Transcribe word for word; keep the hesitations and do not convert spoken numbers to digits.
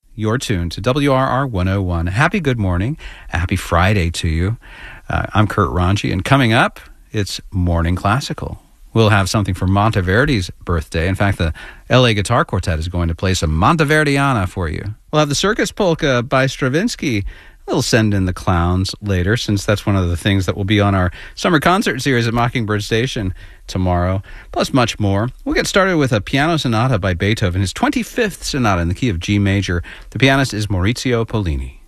You're tuned to W R R one oh one. Happy good morning. Happy Friday to you. Uh, I'm Kurt Ranji, and coming up, it's Morning Classical. We'll have something for Monteverdi's birthday. In fact, the L A Guitar Quartet is going to play some Monteverdiana for you. We'll have the Circus Polka by Stravinsky. We'll send in the clowns later, since that's one of the things that will be on our summer concert series at Mockingbird Station tomorrow, plus much more. We'll get started with a piano sonata by Beethoven, his twenty-fifth sonata in the key of G major. The pianist is Maurizio Pollini.